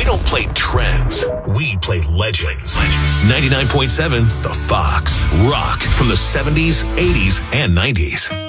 don't play trends. We play legends. 99.7 The Fox. Rock from the 70s, 80s, and 90s.